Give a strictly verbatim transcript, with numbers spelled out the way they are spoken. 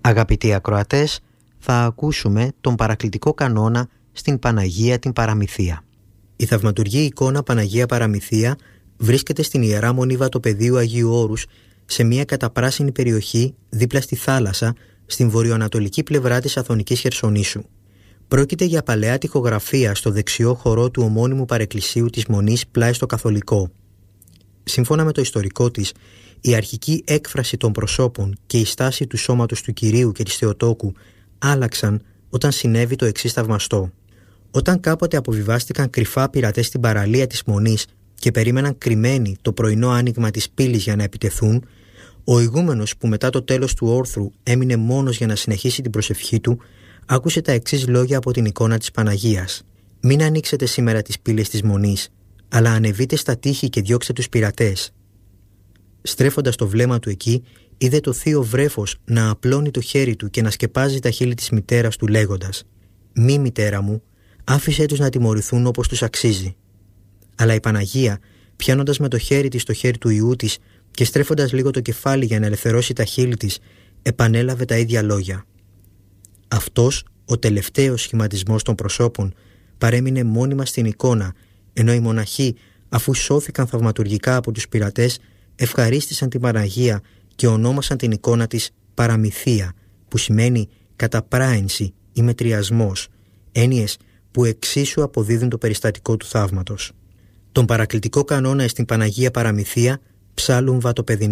Αγαπητοί ακροατές, θα ακούσουμε τον παρακλητικό κανόνα στην Παναγία την Παραμυθία. Η θαυματουργή εικόνα Παναγία Παραμυθία βρίσκεται στην Ιερά Μονή Βατοπεδίου Αγίου Όρους, σε μια καταπράσινη περιοχή δίπλα στη θάλασσα, στην βορειοανατολική πλευρά της Αθωνικής Χερσονήσου. Πρόκειται για παλαιά τοιχογραφία στο δεξιό χορό του ομώνυμου παρεκκλησίου της Μονής πλάι στο Καθολικό. Σύμφωνα με το ιστορικό της, η αρχική έκφραση των προσώπων και η στάση του σώματος του Κυρίου και της Θεοτόκου άλλαξαν όταν συνέβη το εξής θαυμαστό. Όταν κάποτε αποβιβάστηκαν κρυφά πειρατές στην παραλία της Μονής και περίμεναν κρυμμένοι το πρωινό άνοιγμα της πύλης για να επιτεθούν, ο ηγούμενος, που μετά το τέλος του όρθρου έμεινε μόνος για να συνεχίσει την προσευχή του, άκουσε τα εξής λόγια από την εικόνα της Παναγίας: «Μην ανοίξετε σήμερα τις πύλες της Μονής, αλλά ανεβείτε στα τείχη και διώξτε τους πειρατές». Στρέφοντας το βλέμμα του εκεί, είδε το θείο βρέφος να απλώνει το χέρι του και να σκεπάζει τα χείλη της μητέρας του, λέγοντας: «Μη, μητέρα μου, άφησέ τους να τιμωρηθούν όπως τους αξίζει». Αλλά η Παναγία, πιάνοντας με το χέρι της το χέρι του Υιού της και στρέφοντας λίγο το κεφάλι για να ελευθερώσει τα χείλη της, επανέλαβε τα ίδια λόγια. Αυτός ο τελευταίος σχηματισμός των προσώπων παρέμεινε μόνιμα στην εικόνα, ενώ οι μοναχοί, αφού σώθηκαν θαυματουργικά από τους πειρατές, ευχαρίστησαν την Παναγία και ονόμασαν την εικόνα της Παραμυθία, που σημαίνει καταπράηνση ή μετριασμός, έννοιες που εξίσου αποδίδουν το περιστατικό του θαύματος. Τον παρακλητικό κανόνα στην Παναγία Παραμυθία ψάλλουν βατοπεδινοί